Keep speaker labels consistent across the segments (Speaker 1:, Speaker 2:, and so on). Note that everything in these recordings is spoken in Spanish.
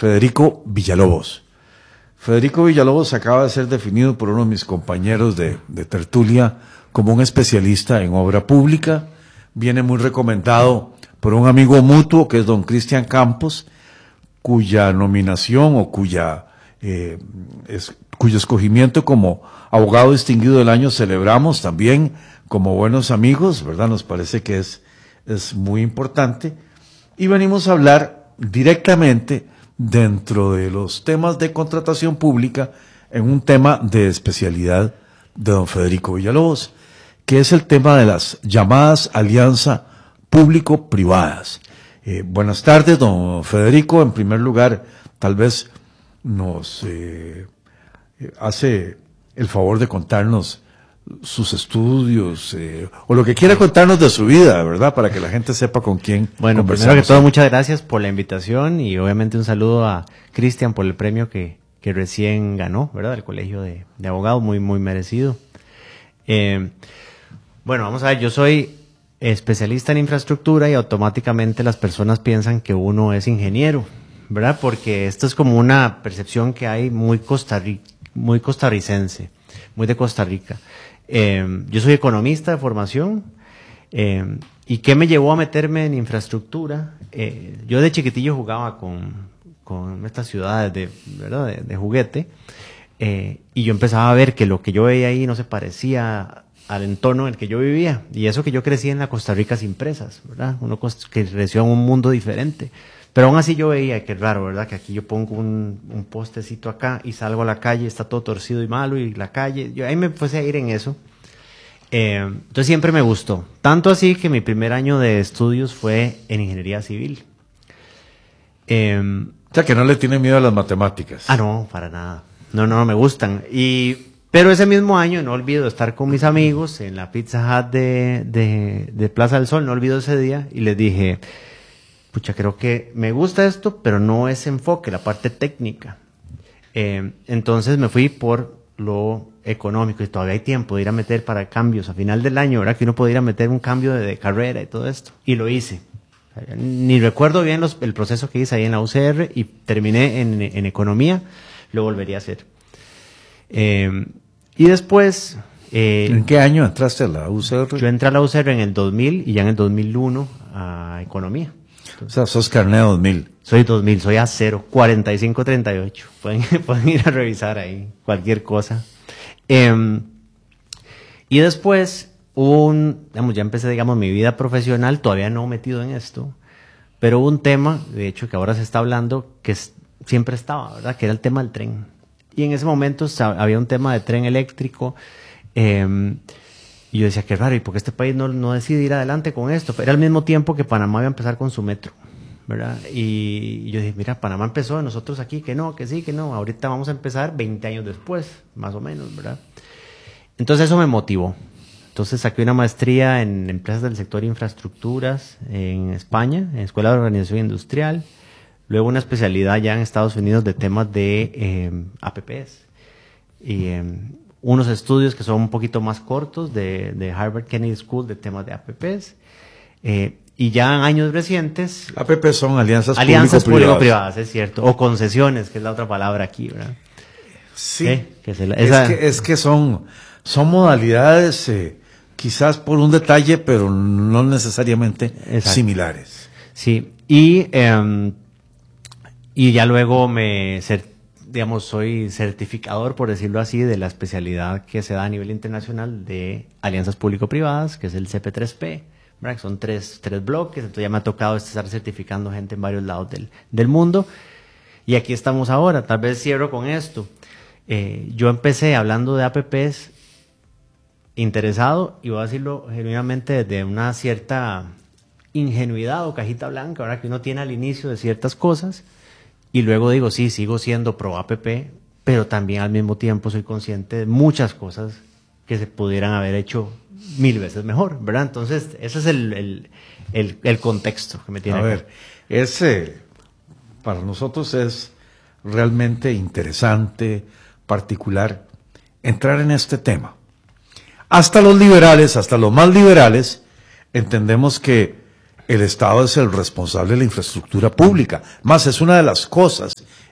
Speaker 1: Federico Villalobos. Federico Villalobos acaba de ser definido por uno de mis compañeros de tertulia como un especialista en obra pública. Viene muy recomendado por un amigo mutuo que es don Cristian Campos, cuya nominación o cuyo escogimiento como abogado distinguido del año celebramos también como buenos amigos, ¿verdad? Nos parece que es muy importante. Y venimos a hablar directamente dentro de los temas de contratación pública en un tema de especialidad de don Federico Villalobos, que es el tema de las llamadas alianzas público-privadas. Buenas tardes, don Federico. En primer lugar, tal vez nos hace el favor de contarnos sus estudios o lo que quiera contarnos de su vida, ¿verdad? Para que la gente sepa con quién
Speaker 2: Bueno, primero que todo, muchas gracias por la invitación y obviamente un saludo a Cristian por el premio que recién ganó, ¿verdad? Del Colegio de Abogados, muy merecido. Bueno, vamos a ver, yo soy especialista en infraestructura y automáticamente las personas piensan que uno es ingeniero, ¿verdad? Porque esto es como una percepción que hay muy costarricense, muy de Costa Rica. Yo soy economista de formación. ¿Y qué me llevó a meterme en infraestructura? Yo de chiquitillo jugaba con estas ciudades ¿verdad? de juguete, y yo empezaba a ver que lo que yo veía ahí no se parecía al entorno en el que yo vivía, y eso que yo crecí en la Costa Rica sin presas, ¿verdad? Uno que creció en un mundo diferente. Pero aún así yo veía que es raro, ¿verdad? Que aquí yo pongo un postecito acá y salgo a la calle, está todo torcido y malo, y la calle, yo ahí me puse a ir en eso. Entonces siempre me gustó. Tanto así que mi primer año de estudios fue en ingeniería civil.
Speaker 1: O sea que no le tiene miedo a las matemáticas.
Speaker 2: No, para nada. No me gustan. Pero ese mismo año, no olvido estar con mis amigos en la Pizza Hut de Plaza del Sol, no olvido ese día, y les dije, pucha, creo que me gusta esto, pero no ese enfoque, la parte técnica. Entonces me fui por lo económico, y todavía hay tiempo de ir a meter para cambios a final del año, ¿verdad? Que uno puede ir a meter un cambio de carrera y todo esto. Y lo hice. Ni recuerdo bien el proceso que hice ahí en la UCR, y terminé en economía, lo volvería a hacer. Y después...
Speaker 1: ¿En qué año entraste a la UCR?
Speaker 2: Yo entré a la UCR en el 2000 y ya en el 2001 a economía.
Speaker 1: O sea, sos carné 2000.
Speaker 2: Soy 2000, soy A0, 4538. Pueden ir a revisar ahí cualquier cosa. Y después ya empecé, digamos, mi vida profesional, todavía no metido en esto, pero hubo un tema, de hecho, que ahora se está hablando, que siempre estaba, ¿verdad? Que era el tema del tren. Y en ese momento había un tema de tren eléctrico, y yo decía, qué raro, ¿y por qué este país no decide ir adelante con esto? Pero era al mismo tiempo que Panamá iba a empezar con su metro, ¿verdad? Y yo dije, mira, Panamá empezó, nosotros aquí, que no, que sí, que no, ahorita vamos a empezar 20 años después, más o menos, ¿verdad? Entonces eso me motivó. Entonces saqué una maestría en empresas del sector de infraestructuras en España, en Escuela de Organización Industrial, luego una especialidad ya en Estados Unidos de temas de APPs, y unos estudios que son un poquito más cortos de Harvard Kennedy School de temas de APPs, y ya en años recientes...
Speaker 1: APPs son alianzas
Speaker 2: público-privadas, es cierto, o concesiones, que es la otra palabra aquí, ¿verdad?
Speaker 1: Sí, es que son modalidades quizás por un detalle, pero no necesariamente similares.
Speaker 2: Sí, y ya luego soy certificador, por decirlo así, de la especialidad que se da a nivel internacional de alianzas público-privadas, que es el CP3P, ¿verdad? Son tres bloques, entonces ya me ha tocado estar certificando gente en varios lados del mundo, y aquí estamos ahora. Tal vez cierro con esto. Yo empecé hablando de APPs interesado, y voy a decirlo genuinamente desde una cierta ingenuidad o cajita blanca, ¿verdad? Que uno tiene al inicio de ciertas cosas, y luego digo, sí, sigo siendo pro APP, pero también al mismo tiempo soy consciente de muchas cosas que se pudieran haber hecho 1000 veces mejor, ¿verdad? Entonces, ese es el contexto que me tiene acá.
Speaker 1: A ver, para nosotros es realmente interesante, particular, entrar en este tema. Hasta los liberales, hasta los más liberales, entendemos que el Estado es el responsable de la infraestructura pública. Más, es una de las cosas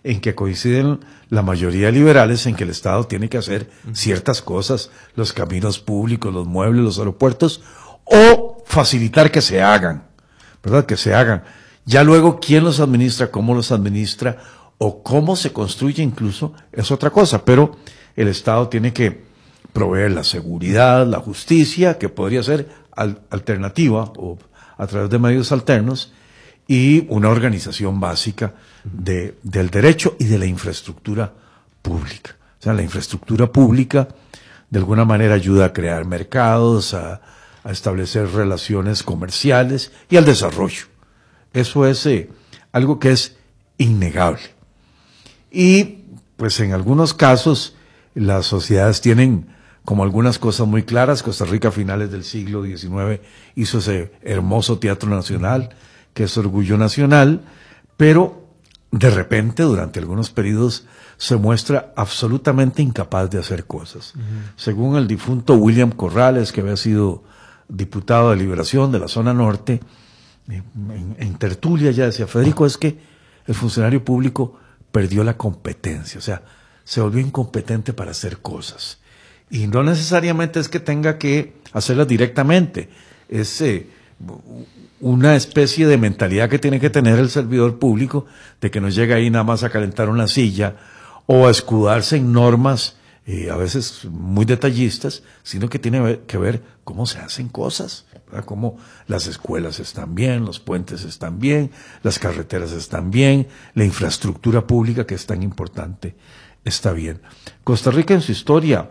Speaker 1: en que coinciden la mayoría de liberales en que el Estado tiene que hacer ciertas cosas, los caminos públicos, los muebles, los aeropuertos, o facilitar que se hagan, ¿verdad? Que se hagan. Ya luego, quién los administra, cómo los administra, o cómo se construye incluso, es otra cosa, pero el Estado tiene que proveer la seguridad, la justicia, que podría ser alternativa o a través de medios alternos, y una organización básica del derecho y de la infraestructura pública. O sea, la infraestructura pública de alguna manera ayuda a crear mercados, a establecer relaciones comerciales y al desarrollo. Eso es algo que es innegable. Y pues en algunos casos las sociedades tienen como algunas cosas muy claras. Costa Rica a finales del siglo XIX hizo ese hermoso Teatro Nacional, que es orgullo nacional, pero de repente durante algunos periodos se muestra absolutamente incapaz de hacer cosas. Según el difunto William Corrales, que había sido diputado de Liberación de la zona norte, en tertulia ya decía, Federico, es que el funcionario público perdió la competencia, o sea, se volvió incompetente para hacer cosas. Y no necesariamente es que tenga que hacerlas directamente, es una especie de mentalidad que tiene que tener el servidor público, de que no llega ahí nada más a calentar una silla o a escudarse en normas a veces muy detallistas, sino que tiene que ver cómo se hacen cosas, ¿verdad? Cómo las escuelas están bien, los puentes están bien, las carreteras están bien, la infraestructura pública, que es tan importante, está bien. Costa Rica en su historia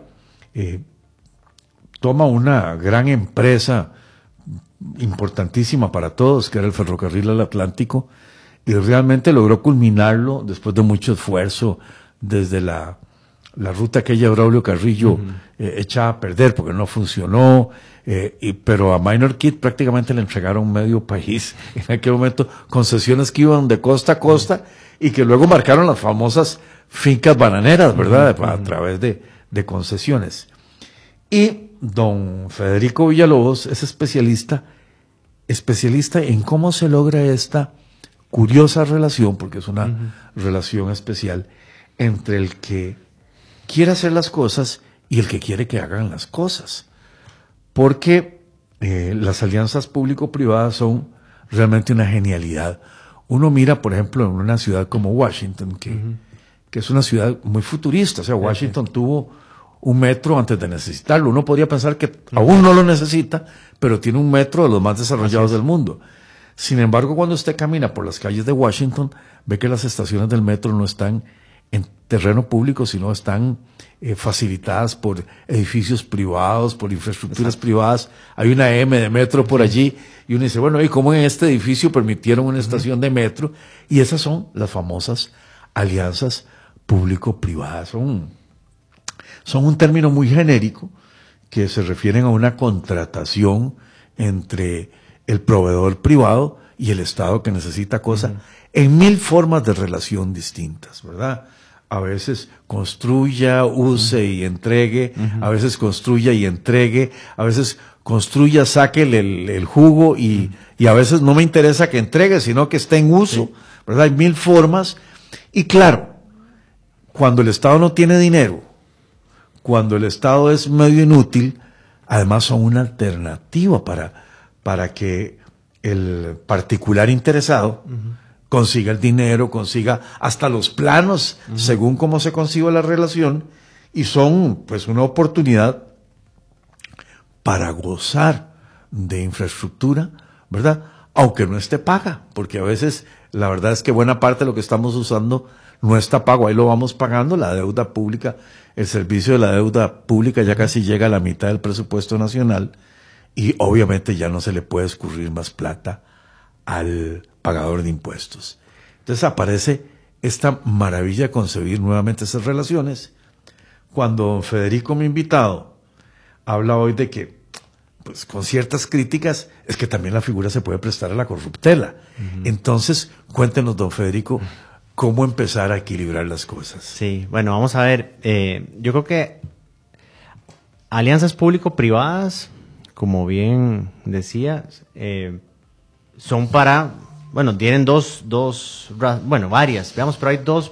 Speaker 1: toma una gran empresa importantísima para todos, que era el Ferrocarril del Atlántico, y realmente logró culminarlo después de mucho esfuerzo, desde la ruta aquella de Braulio Carrillo echada a perder porque no funcionó, pero a Minor Keith prácticamente le entregaron medio país en aquel momento, concesiones que iban de costa a costa y que luego marcaron las famosas fincas bananeras, ¿verdad? A través de concesiones. Y don Federico Villalobos es especialista en cómo se logra esta curiosa relación, porque es una relación especial, entre el que quiere hacer las cosas y el que quiere que hagan las cosas. Porque las alianzas público-privadas son realmente una genialidad. Uno mira, por ejemplo, en una ciudad como Washington, que es una ciudad muy futurista. O sea, Washington tuvo un metro antes de necesitarlo. Uno podría pensar que aún no lo necesita, pero tiene un metro de los más desarrollados del mundo. Sin embargo, cuando usted camina por las calles de Washington, ve que las estaciones del metro no están en terreno público, sino están facilitadas por edificios privados, por infraestructuras privadas. Hay una M de metro por allí, y uno dice, bueno, ¿y cómo en este edificio permitieron una estación de metro? Y esas son las famosas alianzas público-privadas. Son un término muy genérico que se refieren a una contratación entre el proveedor privado y el Estado que necesita cosas en mil formas de relación distintas, ¿verdad? A veces construya, use y entregue, a veces construya y entregue, a veces construya, saque el jugo y a veces no me interesa que entregue, sino que esté en uso, ¿verdad? Hay mil formas. Y claro, cuando el Estado no tiene dinero, cuando el Estado es medio inútil, además son una alternativa para que el particular interesado consiga el dinero, consiga hasta los planos, según cómo se conciba la relación, y son pues una oportunidad para gozar de infraestructura, ¿verdad? Aunque no esté paga, porque a veces la verdad es que buena parte de lo que estamos usando no está pago, ahí lo vamos pagando, la deuda pública, el servicio de la deuda pública ya casi llega a la mitad del presupuesto nacional, y obviamente ya no se le puede escurrir más plata al pagador de impuestos. Entonces aparece esta maravilla de concebir nuevamente esas relaciones. Cuando don Federico, mi invitado, habla hoy de que, pues con ciertas críticas, es que también la figura se puede prestar a la corruptela. Entonces, cuéntenos, don Federico, cómo empezar a equilibrar las cosas.
Speaker 2: Sí, bueno, vamos a ver. Yo creo que alianzas público-privadas, como bien decías, son para, bueno, tienen varias, veamos, pero hay dos